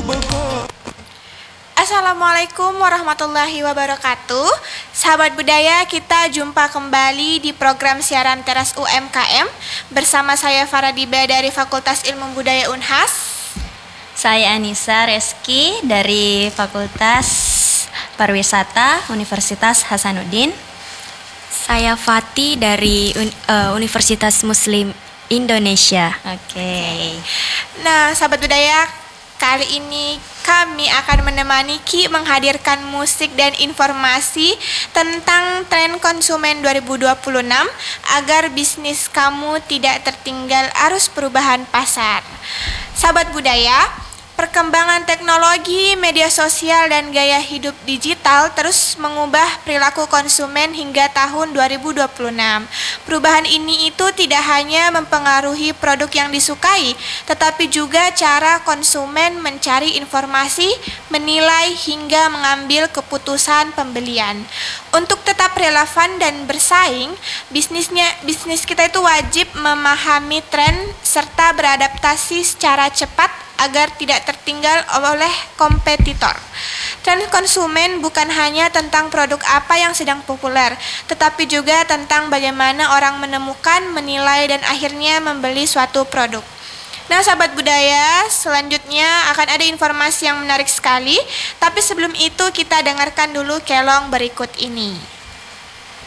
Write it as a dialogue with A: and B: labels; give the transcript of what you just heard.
A: Assalamualaikum warahmatullahi wabarakatuh. Sahabat budaya, kita jumpa kembali di program siaran Teras UMKM bersama saya Faradiba dari Fakultas Ilmu Budaya Unhas.
B: Saya Anissa Reski dari Fakultas Pariwisata Universitas Hasanuddin.
C: Saya Fati dari Universitas Muslim Indonesia.
B: Oke.
A: Nah, sahabat budaya, kali ini kami akan menemani Ki menghadirkan musik dan informasi tentang tren konsumen 2026 agar bisnis kamu tidak tertinggal arus perubahan pasar. Sahabat budaya, perkembangan teknologi, media sosial, dan gaya hidup digital terus mengubah perilaku konsumen hingga tahun 2026. Perubahan ini tidak hanya mempengaruhi produk yang disukai, tetapi juga cara konsumen mencari informasi, menilai, hingga mengambil keputusan pembelian. Untuk tetap relevan dan bersaing, bisnis kita itu wajib memahami tren serta beradaptasi secara cepat agar tidak tertinggal oleh kompetitor. Tren konsumen bukan hanya tentang produk apa yang sedang populer, tetapi juga tentang bagaimana orang menemukan, menilai, dan akhirnya membeli suatu produk. Nah, sahabat budaya, selanjutnya akan ada informasi yang menarik sekali, tapi sebelum itu kita dengarkan dulu kelong berikut ini.